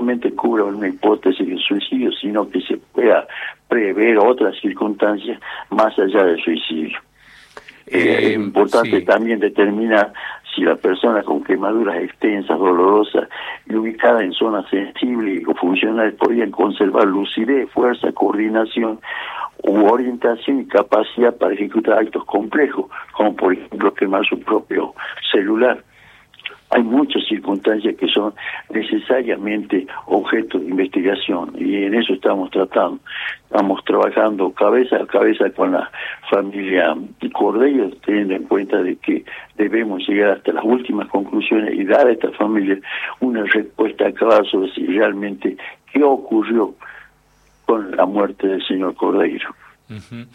solamente cubra una hipótesis de suicidio, sino que se pueda prever otras circunstancias más allá del suicidio. Es importante también determinar si la persona con quemaduras extensas, dolorosas y ubicada en zonas sensibles o funcionales podrían conservar lucidez, fuerza, coordinación u orientación y capacidad para ejecutar actos complejos, como por ejemplo quemar su propio celular. Hay muchas circunstancias que son necesariamente objeto de investigación y en eso estamos tratando. Estamos trabajando cabeza a cabeza con la familia Cordeiro, teniendo en cuenta de que debemos llegar hasta las últimas conclusiones y dar a esta familia una respuesta acabada sobre si realmente qué ocurrió con la muerte del señor Cordeiro. Uh-huh.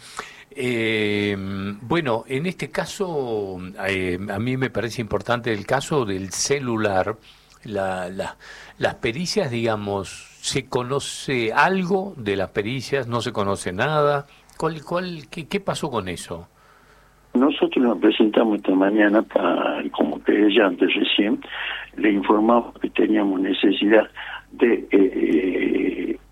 Bueno, en este caso, a mí me parece importante el caso del celular. Las pericias, digamos, ¿se conoce algo de las pericias? ¿No se conoce nada? ¿Qué pasó con eso? Nosotros nos presentamos esta mañana, como querellante recién, le informamos que teníamos necesidad de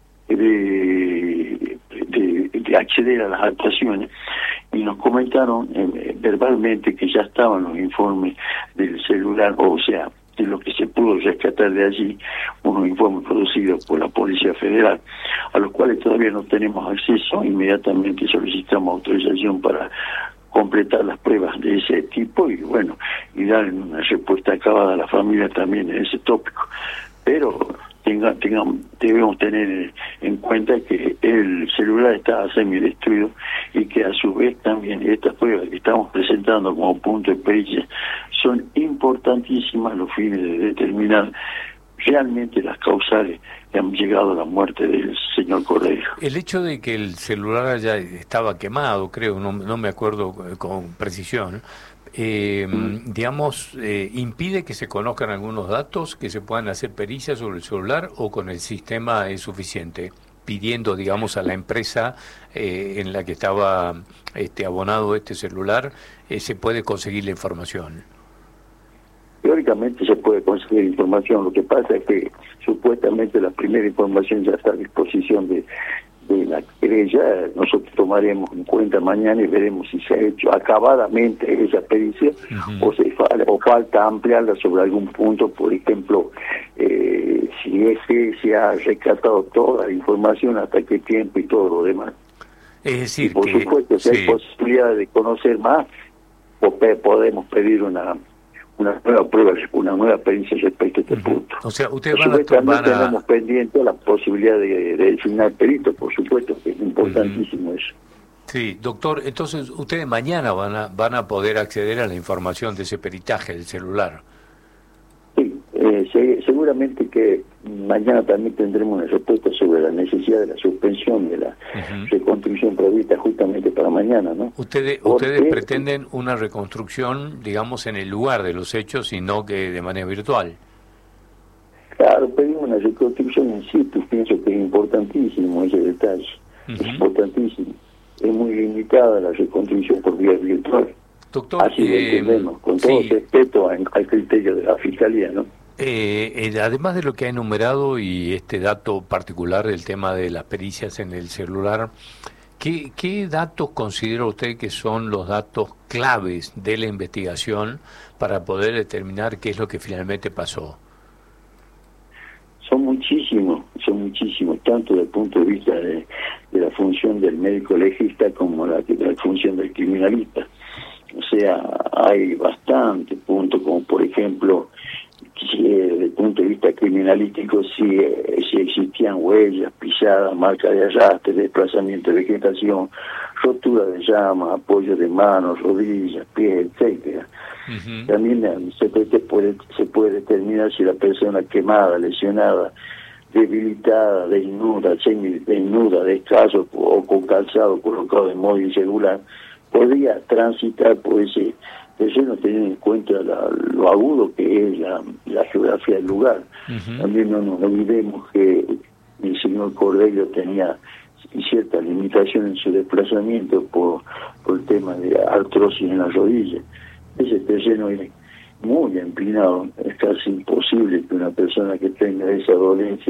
acceder a las actuaciones y nos comentaron verbalmente que ya estaban los informes del celular, o sea, de lo que se pudo rescatar de allí, unos informes producidos por la Policía Federal, a los cuales todavía no tenemos acceso. Inmediatamente solicitamos autorización para completar las pruebas de ese tipo y bueno, y dar una respuesta acabada a la familia también en ese tópico. Pero debemos tener en cuenta que el celular está semidestruido y que a su vez también estas pruebas que estamos presentando como punto de pericia son importantísimas a los fines de determinar realmente las causales que han llegado a la muerte del señor Cordeiro. El hecho de que el celular ya estaba quemado, creo, no me acuerdo con precisión, digamos, impide que se conozcan algunos datos, que se puedan hacer pericias sobre el celular, o con el sistema es suficiente, pidiendo, digamos, a la empresa en la que estaba abonado este celular, se puede conseguir la información. Teóricamente se puede conseguir información, lo que pasa es que supuestamente la primera información ya está a disposición de la querella. Nosotros tomaremos en cuenta mañana y veremos si se ha hecho acabadamente esa pericia o falta ampliarla sobre algún punto, por ejemplo, si se ha rescatado toda la información, hasta qué tiempo y todo lo demás. Es decir, y por supuesto, si hay posibilidad de conocer más, podemos pedir una nueva prueba, una nueva pericia respecto a este punto. O sea, ustedes también tenemos pendiente la posibilidad de designar perito, por supuesto, que es importantísimo eso. Sí, doctor, entonces ustedes mañana van a poder acceder a la información de ese peritaje del celular. Sí, seguramente que mañana también tendremos una respuesta sobre la necesidad de la suspensión de la reconstrucción prevista justamente para mañana, ¿no? Ustedes pretenden una reconstrucción, digamos, en el lugar de los hechos y no que de manera virtual. Claro, pedimos una reconstrucción in situ, pienso que es importantísimo ese detalle, es importantísimo. Es muy limitada la reconstrucción por vía virtual. Doctor, así lo entendemos, con todo respeto al criterio de la Fiscalía, ¿no? Además de lo que ha enumerado y este dato particular del tema de las pericias en el celular, ¿qué datos considera usted que son los datos claves de la investigación para poder determinar qué es lo que finalmente pasó? Son muchísimos, tanto desde el punto de vista de la función del médico legista como la función del criminalista. O sea, hay bastantes puntos, como por ejemplo, desde el punto de vista criminalístico, si existían huellas, pisadas, marcas de arrastre, desplazamiento de vegetación, rotura de llamas, apoyo de manos, rodillas, pies, etcétera. También se puede determinar si la persona quemada, lesionada, debilitada, desnuda, semidesnuda, descalzo o con calzado colocado de modo irregular, podría transitar por ese terreno teniendo en cuenta lo agudo que es la geografía del lugar. También no nos olvidemos que el señor Cordeiro tenía cierta limitación en su desplazamiento por el tema de artrosis en la rodilla. Ese terreno es muy empinado, es casi imposible que una persona que tenga esa dolencia